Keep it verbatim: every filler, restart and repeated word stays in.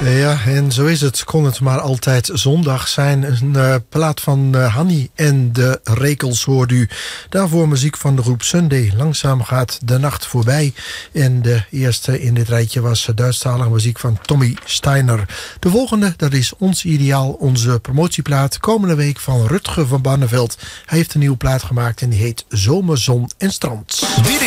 Ja, en zo is het. Kon het maar altijd zondag zijn. Een uh, plaat van uh, Hanny en de Rekels hoort u. Daarvoor muziek van de groep Sunday. Langzaam gaat de nacht voorbij. En de eerste in dit rijtje was Duitsstalige muziek van Tommy Steiner. De volgende, dat is Ons Ideaal, onze promotieplaat. Komende week van Rutger van Barneveld. Hij heeft een nieuwe plaat gemaakt en die heet Zomer, Zon en Strand.